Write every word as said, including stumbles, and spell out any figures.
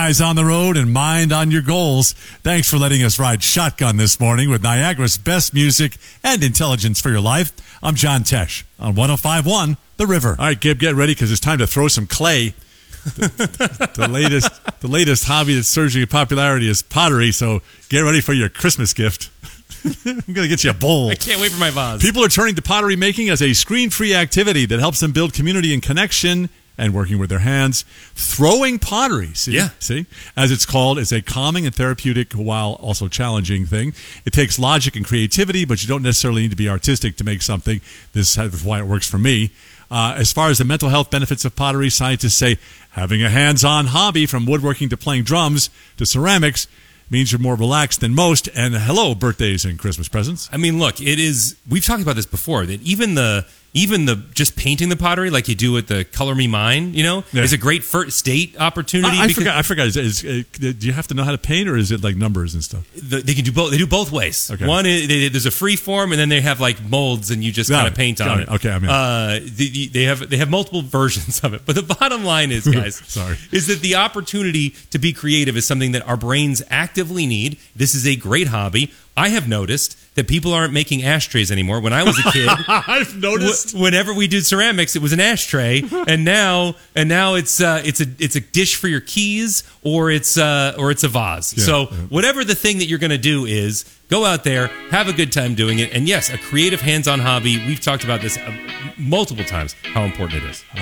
eyes on the road and mind on your goals. Thanks for letting us ride shotgun this morning with Niagara's best music and intelligence for your life. I'm John Tesh on one oh five point one The River. All right, Gib, get ready because it's time to throw some clay. the, the latest the latest hobby that's surging in popularity is pottery, so get ready for your Christmas gift. I'm going to get you a bowl. I can't wait for my vase. People are turning to pottery making as a screen-free activity that helps them build community and connection and working with their hands. Throwing pottery, see, yeah. see, as it's called, is a calming and therapeutic while also challenging thing. It takes logic and creativity, but you don't necessarily need to be artistic to make something. This is why it works for me. Uh, as far as the mental health benefits of pottery, scientists say having a hands-on hobby from woodworking to playing drums to ceramics means you're more relaxed than most. And hello, birthdays and Christmas presents. I mean, look, it is, we've talked about this before, that even the even the just painting the pottery like you do with the Color Me Mine, you know, yeah. is a great first date opportunity. I, I forgot. I forgot. Is, is, is, do you have to know how to paint, or is it like numbers and stuff? The, they can do both. They do both ways. Okay. One, is, they, there's a free form, and then they have like molds, and you just kind of paint on it. it. Okay, I mean, uh, the, they have they have multiple versions of it. But the bottom line is, guys, sorry, is that the opportunity to be creative is something that our brains actively need. This is a great hobby. I have noticed that people aren't making ashtrays anymore. When I was a kid, I've noticed w- whenever we did ceramics, it was an ashtray, and now and now it's uh, it's a it's a dish for your keys, or it's uh, or it's a vase. Yeah, so yeah. whatever the thing that you're going to do is, go out there, have a good time doing it, and yes, a creative hands-on hobby. We've talked about this uh, multiple times, how important it is.